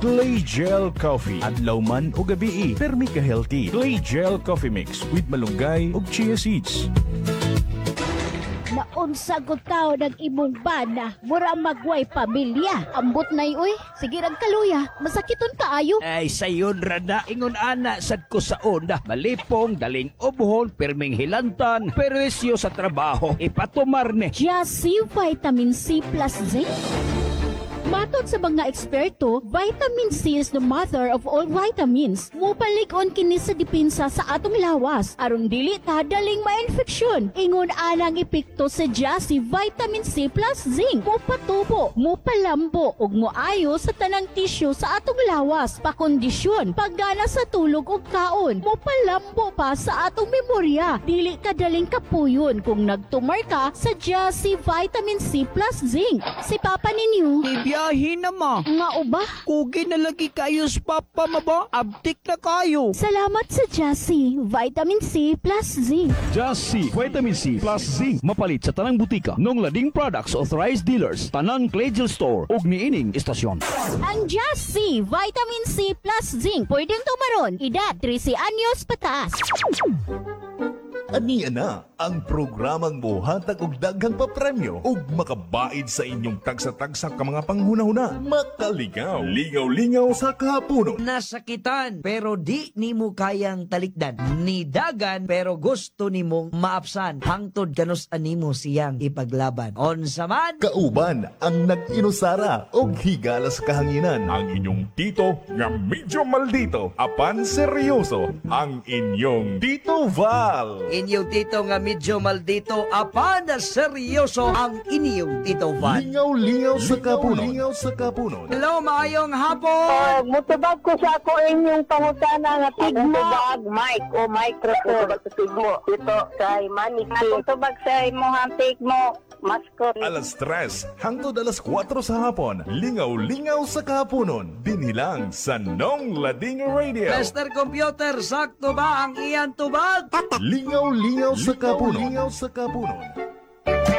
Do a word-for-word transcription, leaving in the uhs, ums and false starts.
Clay Gel Coffee. Adlaw man o gabi, permi ka healthy. Clay Gel Coffee Mix with malunggay ug chia seeds. Naunsa ko tao ng imong bana, mura magway pamilya. Ambot na uy, sige rag kaluya, masakiton kaayo. Ay sayon rada ingon ana sad ko sa onda. Malipong daling obhon perming hilantan peresyo sa trabaho ipatumar ni. Just vitamin C plus zinc. Matod sa mga eksperto, vitamin C is the mother of all vitamins. Mupalig-on kini sa depensa sa atong lawas. Aron dili ta daling ma-infeksyon. Ingon anang epekto sa Jassy Vitamin C plus Zinc. Mupatubo, mupalambo, ug moayo sa tanang tisyo sa atong lawas. Pakondisyon, paggana sa tulog ug kaon. Mupalambo pa sa atong memorya. Dili ka daling kapuyon kung nagtumar ka sa Jassy Vitamin C plus Zinc. Si Papa ninyo, Ibiyahin na ma. nga uba? Kugi na lagi kayo sa papa ma ba? Abtik na kayo. Salamat sa Jassy Vitamin C plus Zinc. Just C Vitamin C plus Zinc mapalit sa tanang butika nung Lading Products Authorized Dealers, tanang Clay Gel Store ug niining istasyon. Ang Jassy Vitamin C plus Zinc pwedeng tumaron edad trese anyos pataas. Aniya na ang programang buhatag og daghang papremyo ug makabaid sa inyong tagsa-tagsa ka mga panghunahuna. Makaligaw, lingaw-lingaw sa kahaponon. Nasakitan pero di nimo kayang talikdan. Nidagan pero gusto nimong maapsan. Hangtod kanus animo siyang ipaglaban. Onsa man? Kauban ang nag-inusara og higala sa kahanginan. Ang inyong tito nga medyo maldito, apan seryoso, ang inyong Tito Val. Inyong tito nga medyo maldito, apa na seryoso ang inyong tito Van. Lingaw-lingaw sa kapunon. Lingaw sa kapunon. Hello, maayong hapon. Uh, mutubag ko sa ako inyong pangutana nga tigmo. Mutubag, mic o microphone. Mutubag sa tigmo. Ito kay Manny. Mutubag sa imong tigmo. Maskot. Alas tres hangtod alas kwatro sa hapon. Lingaw-lingaw sa kapunon. Dinilang sa Nong Lading Radio. Mister Computer, sakto ba ang iyan tubag? Lingaw-lingaw sa kapunon. Lingaw sa kapunon.